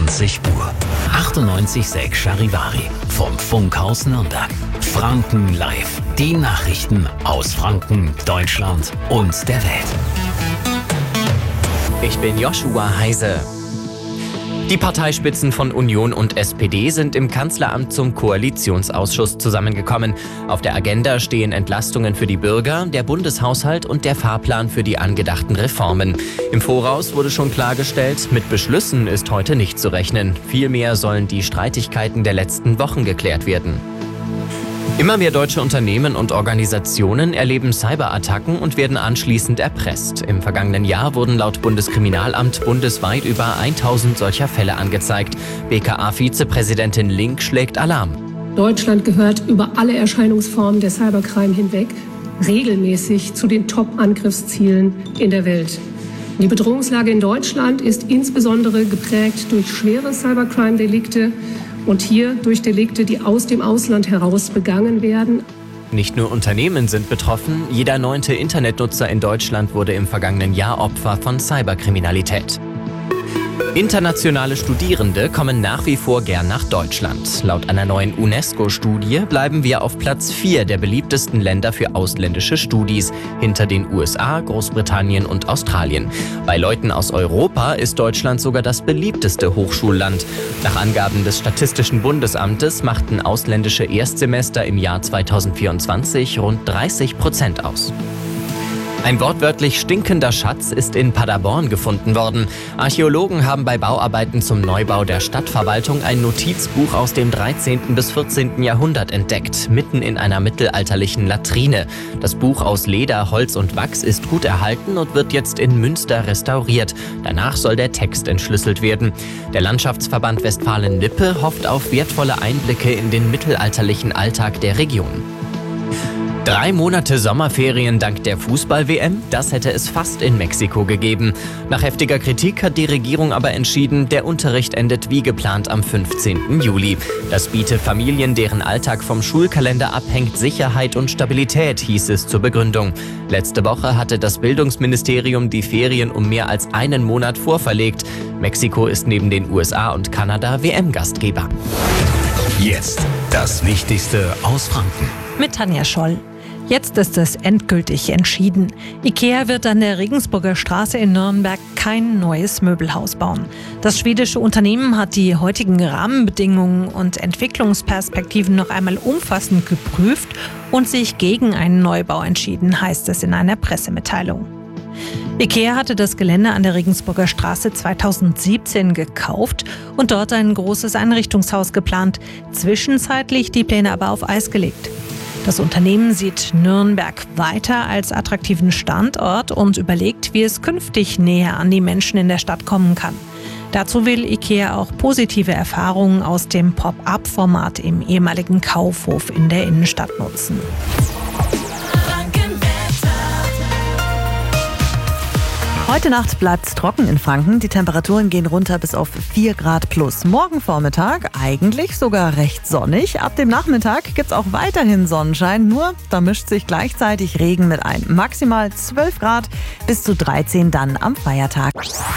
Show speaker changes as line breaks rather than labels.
20 Uhr. 98,6 Charivari vom Funkhaus Nürnberg. Franken live. Die Nachrichten aus Franken, Deutschland und der Welt.
Ich bin Joshua Heise. Die Parteispitzen von Union und SPD sind im Kanzleramt zum Koalitionsausschuss zusammengekommen. Auf der Agenda stehen Entlastungen für die Bürger, der Bundeshaushalt und der Fahrplan für die angedachten Reformen. Im Voraus wurde schon klargestellt, mit Beschlüssen ist heute nicht zu rechnen. Vielmehr sollen die Streitigkeiten der letzten Wochen geklärt werden. Immer mehr deutsche Unternehmen und Organisationen erleben Cyberattacken und werden anschließend erpresst. Im vergangenen Jahr wurden laut Bundeskriminalamt bundesweit über 1000 solcher Fälle angezeigt. BKA-Vizepräsidentin Link schlägt Alarm.
Deutschland gehört über alle Erscheinungsformen der Cybercrime hinweg regelmäßig zu den Top-Angriffszielen in der Welt. Die Bedrohungslage in Deutschland ist insbesondere geprägt durch schwere Cybercrime-Delikte und hier durch Delikte, die aus dem Ausland heraus begangen werden.
Nicht nur Unternehmen sind betroffen, jeder 9. Internetnutzer in Deutschland wurde im vergangenen Jahr Opfer von Cyberkriminalität. Internationale Studierende kommen nach wie vor gern nach Deutschland. Laut einer neuen UNESCO-Studie bleiben wir auf Platz 4 der beliebtesten Länder für ausländische Studis, hinter den USA, Großbritannien und Australien. Bei Leuten aus Europa ist Deutschland sogar das beliebteste Hochschulland. Nach Angaben des Statistischen Bundesamtes machten ausländische Erstsemester im Jahr 2024 rund 30% aus. Ein wortwörtlich stinkender Schatz ist in Paderborn gefunden worden. Archäologen haben bei Bauarbeiten zum Neubau der Stadtverwaltung ein Notizbuch aus dem 13. bis 14. Jahrhundert entdeckt, mitten in einer mittelalterlichen Latrine. Das Buch aus Leder, Holz und Wachs ist gut erhalten und wird jetzt in Münster restauriert. Danach soll der Text entschlüsselt werden. Der Landschaftsverband Westfalen-Lippe hofft auf wertvolle Einblicke in den mittelalterlichen Alltag der Region. 3 Monate Sommerferien dank der Fußball-WM, das hätte es fast in Mexiko gegeben. Nach heftiger Kritik hat die Regierung aber entschieden, der Unterricht endet wie geplant am 15. Juli. Das biete Familien, deren Alltag vom Schulkalender abhängt, Sicherheit und Stabilität, hieß es zur Begründung. Letzte Woche hatte das Bildungsministerium die Ferien um mehr als einen Monat vorverlegt. Mexiko ist neben den USA und Kanada WM-Gastgeber.
Jetzt das Wichtigste aus Franken.
Mit Tanja Scholl. Jetzt ist es endgültig entschieden. IKEA wird an der Regensburger Straße in Nürnberg kein neues Möbelhaus bauen. Das schwedische Unternehmen hat die heutigen Rahmenbedingungen und Entwicklungsperspektiven noch einmal umfassend geprüft und sich gegen einen Neubau entschieden, heißt es in einer Pressemitteilung. IKEA hatte das Gelände an der Regensburger Straße 2017 gekauft und dort ein großes Einrichtungshaus geplant, zwischenzeitlich die Pläne aber auf Eis gelegt. Das Unternehmen sieht Nürnberg weiter als attraktiven Standort und überlegt, wie es künftig näher an die Menschen in der Stadt kommen kann. Dazu will IKEA auch positive Erfahrungen aus dem Pop-up-Format im ehemaligen Kaufhof in der Innenstadt nutzen.
Heute Nacht bleibt es trocken in Franken. Die Temperaturen gehen runter bis auf 4 Grad plus. Morgen Vormittag eigentlich sogar recht sonnig. Ab dem Nachmittag gibt es auch weiterhin Sonnenschein. Nur da mischt sich gleichzeitig Regen mit ein. Maximal 12 Grad bis zu 13 dann am Feiertag.